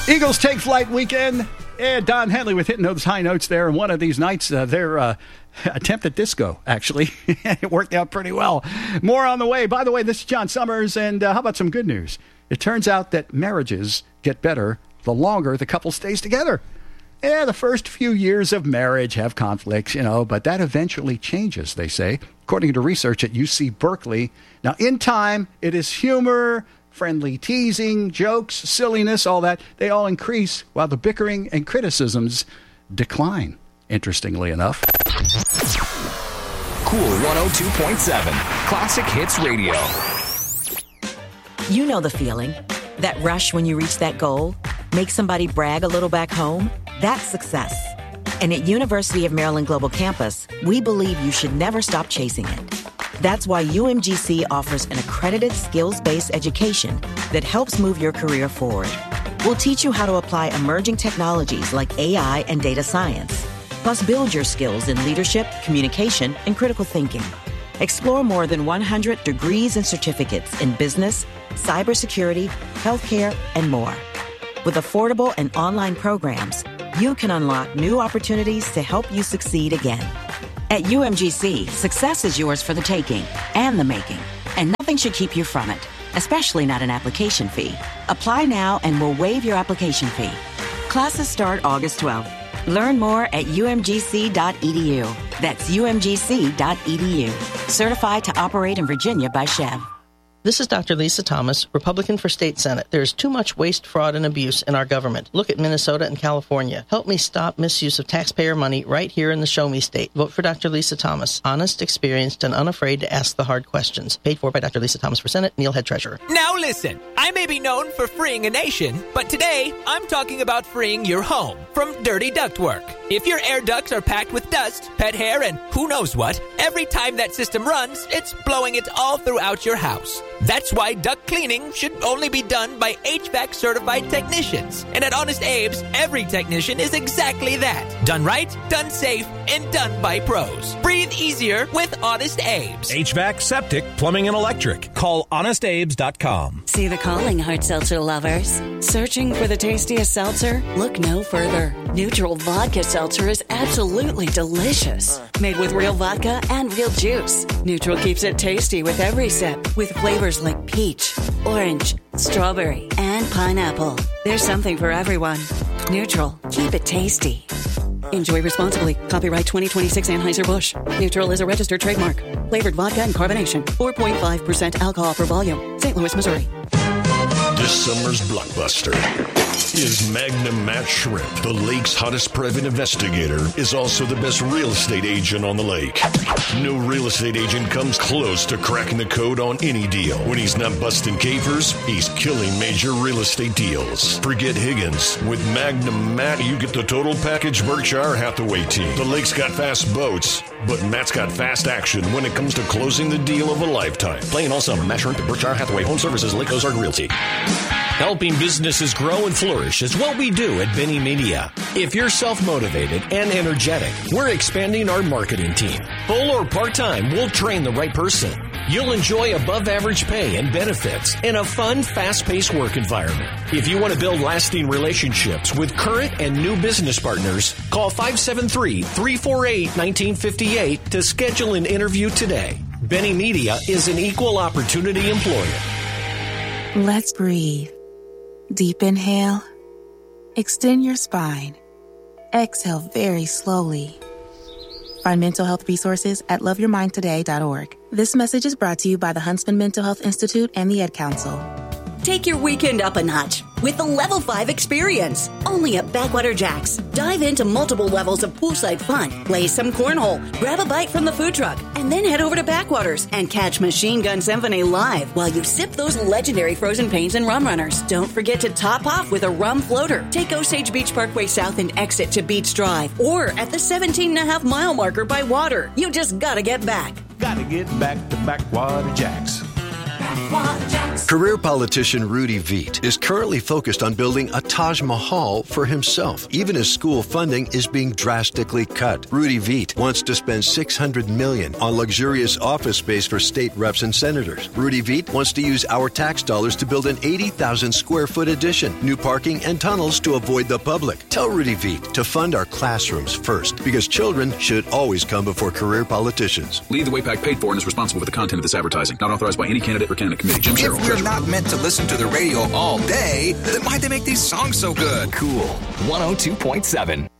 Eagles take flight weekend. And Don Henley with hitting those high notes there. And one of these nights, their attempt at disco, actually. It worked out pretty well. More on the way. By the way, this is John Summers. And how about some good news? It turns out that marriages get better the longer the couple stays together. Yeah, the first few years of marriage have conflicts, but that eventually changes, they say, according to research at UC Berkeley. Now, in time, it is humor, friendly teasing, jokes, silliness, all that. They all increase while the bickering and criticisms decline, interestingly enough. Cool 102.7, Classic Hits Radio. You know the feeling. That rush when you reach that goal. Make somebody brag a little back home. That's success. And at University of Maryland Global Campus, we believe you should never stop chasing it. That's why UMGC offers an accredited skills-based education that helps move your career forward. We'll teach you how to apply emerging technologies like AI and data science, plus build your skills in leadership, communication, and critical thinking. Explore more than 100 degrees and certificates in business, cybersecurity, healthcare, and more. With affordable and online programs, you can unlock new opportunities to help you succeed again. At UMGC, success is yours for the taking and the making, and nothing should keep you from it, especially not an application fee. Apply now and we'll waive your application fee. Classes start August 12th. Learn more at umgc.edu. That's umgc.edu. Certified to operate in Virginia by Chev. This is Dr. Lisa Thomas, Republican for State Senate. There is too much waste, fraud, and abuse in our government. Look at Minnesota and California. Help me stop misuse of taxpayer money right here in the Show Me State. Vote for Dr. Lisa Thomas. Honest, experienced, and unafraid to ask the hard questions. Paid for by Dr. Lisa Thomas for Senate, Neil Head Treasurer. Now listen, I may be known for freeing a nation, but today I'm talking about freeing your home from dirty ductwork. If your air ducts are packed with dust, pet hair, and who knows what, every time that system runs, it's blowing it all throughout your house. That's why duct cleaning should only be done by HVAC-certified technicians. And at Honest Abe's, every technician is exactly that. Done right, done safe, and done by pros. Breathe easier with Honest Abe's. HVAC, septic, plumbing, and electric. Call HonestAbes.com. See the calling, hard seltzer lovers. Searching for the tastiest seltzer? Look no further. Neutral Vodka Seltzer is absolutely delicious. Made with real vodka and real juice. Neutral keeps it tasty with every sip, with flavors like peach, orange, strawberry, and pineapple. There's something for everyone. Neutral. Keep it tasty. Enjoy responsibly. Copyright 2026 Anheuser-Busch. Neutral is a registered trademark. Flavored vodka and carbonation. 4.5% alcohol per volume. St. Louis, Missouri. This summer's blockbuster is Magnum Matt Shrimp. The lake's hottest private investigator is also the best real estate agent on the lake. No real estate agent comes close to cracking the code on any deal. When he's not busting capers, he's killing major real estate deals. Forget Higgins. With Magnum Matt, you get the total package Berkshire Hathaway team. The lake's got fast boats, but Matt's got fast action when it comes to closing the deal of a lifetime. Playing all summer, Matt Shrimp at Berkshire Hathaway Home Services, Lake Ozark Realty. Helping businesses grow and flourish is what we do at Benny Media. If you're self-motivated and energetic, we're expanding our marketing team. Full or part-time, we'll train the right person. You'll enjoy above-average pay and benefits in a fun, fast-paced work environment. If you want to build lasting relationships with current and new business partners, call 573-348-1958 to schedule an interview today. Benny Media is an equal opportunity employer. Let's breathe. Deep inhale. Extend your spine. Exhale very slowly. Find mental health resources at loveyourmindtoday.org. This message is brought to you by the Huntsman Mental Health Institute and the Ed Council. Take your weekend up a notch with the Level 5 experience. Only at Backwater Jacks. Dive into multiple levels of poolside fun, play some cornhole, grab a bite from the food truck, and then head over to Backwaters and catch Machine Gun Symphony live while you sip those legendary frozen pains and rum runners. Don't forget to top off with a rum floater. Take Osage Beach Parkway South and exit to Beach Drive or at the 17.5-mile marker by water. You just gotta get back. Gotta get back to Backwater Jacks. Career politician Rudy Veit is currently focused on building a Taj Mahal for himself, even as school funding is being drastically cut. Rudy Veit wants to spend $600 million on luxurious office space for state reps and senators. Rudy Veit wants to use our tax dollars to build an 80,000 square foot addition, new parking, and tunnels to avoid the public. Tell Rudy Veit to fund our classrooms first, because children should always come before career politicians. Lead the Way PAC paid for and is responsible for the content of this advertising. Not authorized by any candidate or candidate committee. Jim Sherrill. If we're not meant to listen to the radio all day, then why'd they make these songs so good? Cool 102.7.